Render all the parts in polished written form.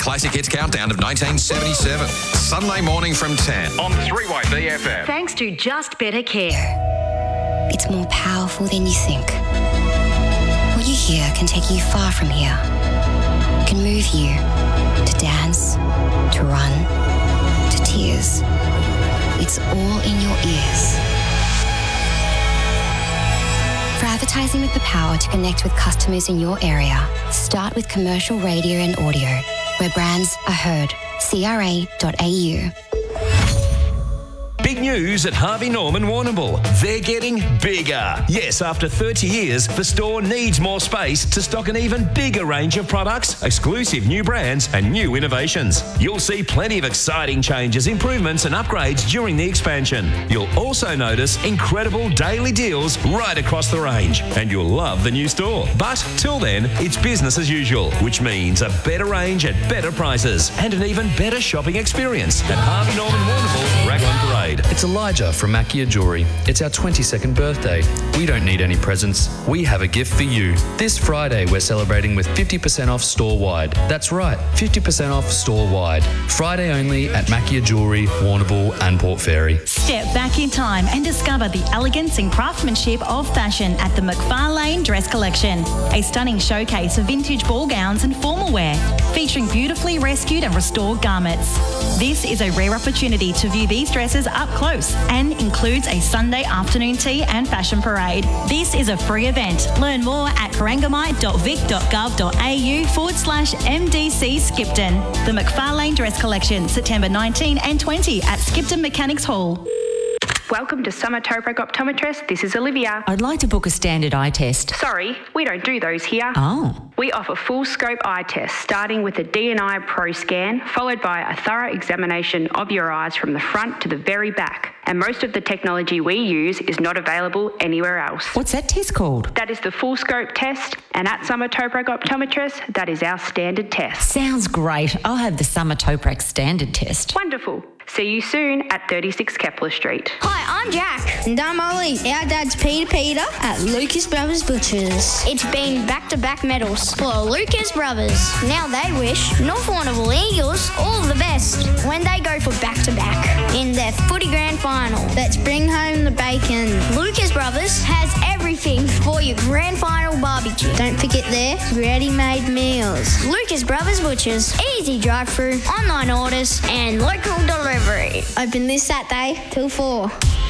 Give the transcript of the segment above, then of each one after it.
classic hits countdown of 1977. Sunday morning from 10 on 3YBFM. Thanks to Just Better Care. It's more powerful than you think. What you hear can take you far from here. It can move you to dance, to run, to tears. It's all in your ears. For advertising with the power to connect with customers in your area, start with commercial radio and audio, where brands are heard. CRA.au. Big news at Harvey Norman Warrnambool. They're getting bigger. Yes, after 30 years, the store needs more space to stock an even bigger range of products, exclusive new brands and new innovations. You'll see plenty of exciting changes, improvements and upgrades during the expansion. You'll also notice incredible daily deals right across the range, and you'll love the new store. But till then, it's business as usual, which means a better range at better prices and an even better shopping experience at Harvey Norman Warrnambool, Raglan Parade. It's Elijah from Macchia Jewellery. It's our 22nd birthday. We don't need any presents. We have a gift for you. This Friday, we're celebrating with 50% off store-wide. That's right, 50% off store-wide. Friday only at Macchia Jewellery, Warrnambool and Port Fairy. Step back in time and discover the elegance and craftsmanship of fashion at the McFarlane Dress Collection. A stunning showcase of vintage ball gowns and formal wear, featuring beautifully rescued and restored garments. This is a rare opportunity to view these dresses up close and includes a Sunday afternoon tea and fashion parade. This is a free event. Learn more at corangamite.vic.gov.au/MDC Skipton. The McFarlane Dress Collection, September 19 and 20 at Skipton Mechanics Hall. Welcome to Summer Tobruk Optometrist. This is Olivia. I'd like to book a standard eye test. Sorry, we don't do those here. Oh. We offer full scope eye tests, starting with a D&I Pro scan, followed by a thorough examination of your eyes from the front to the very back. And most of the technology we use is not available anywhere else. What's that test called? That is the full scope test, and at Summer Tobruk Optometrist, that is our standard test. Sounds great. I'll have the Summer Tobruk standard test. Wonderful. See you soon at 36 Kepler Street. Hi, I'm Jack. And I'm Ollie. Our dad's Peter at Lucas Brothers Butchers. It's been back-to-back medals for Lucas Brothers. Now they wish North Warrnambool Eagles all the best when they go for back-to-back in their footy grand final. Let's bring home the bacon. Lucas Brothers has everything for your grand final barbecue. Don't forget their ready-made meals. Lucas Brothers Butchers. Easy drive-through, online orders, and local delivery. Open this Saturday till 4.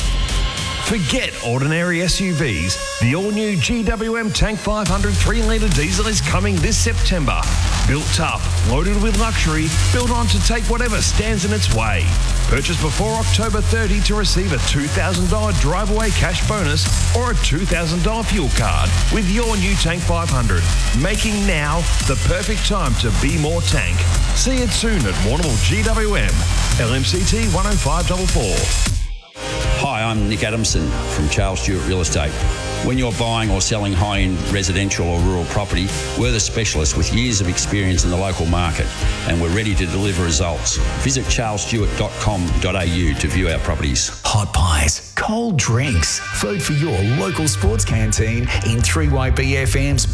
Forget ordinary SUVs. The all-new GWM Tank 500 3-litre diesel is coming this September. Built tough, loaded with luxury, built on to take whatever stands in its way. Purchase before October 30 to receive a $2,000 drive-away cash bonus or a $2,000 fuel card with your new Tank 500. Making now the perfect time to be more tank. See it soon at Warrnambool GWM. LMCT 10544. Hi, I'm Nick Adamson from Charles Stewart Real Estate. When you're buying or selling high-end residential or rural property, we're the specialists with years of experience in the local market, and we're ready to deliver results. Visit charlesstewart.com.au to view our properties. Hot pies, cold drinks, food for your local sports canteen in 3YBFM's